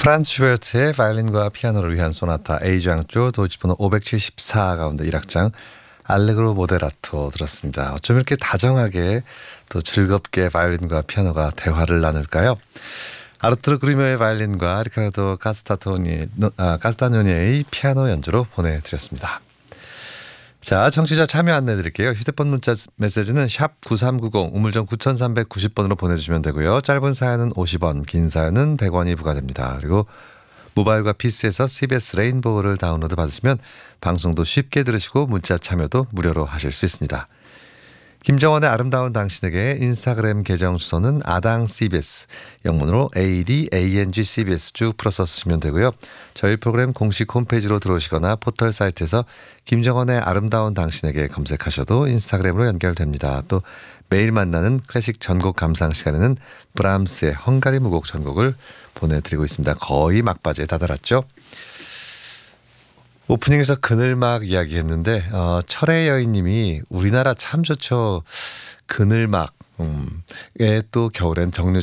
프란츠 슈베르트의 바이올린과 피아노를 위한 소나타 A장조 도이치번호 574 가운데 1악장 알레그로 모데라토 들었습니다. 어쩜 이렇게 다정하게 또 즐겁게 바이올린과 피아노가 대화를 나눌까요? 아르투르 그리모의 바이올린과 리카르도 카스타뇨니의 피아노 연주로 보내드렸습니다. 자, 청취자 참여 안내 드릴게요. 휴대폰 문자 메시지는 샵 9390 우물정 9390번으로 보내주시면 되고요. 짧은 사연은 50원, 긴 사연은 100원이 부과됩니다. 그리고 모바일과 PC에서 CBS 레인보우를 다운로드 받으시면 방송도 쉽게 들으시고 문자 참여도 무료로 하실 수 있습니다. 김정원의 아름다운 당신에게 인스타그램 계정 주소는 아당CBS, 영문으로 ADANGCBS 쭉 풀어서 쓰시면 되고요. 저희 프로그램 공식 홈페이지로 들어오시거나 포털 사이트에서 김정원의 아름다운 당신에게 검색하셔도 인스타그램으로 연결됩니다. 또 매일 만나는 클래식 전곡 감상 시간에는 브람스의 헝가리 무곡 전곡을 보내드리고 있습니다. 거의 막바지에 다다랐죠. 오프닝에서 그늘막 이야기했는데 철의 여인님이 우리나라 참 좋죠. 그늘막에 또 겨울엔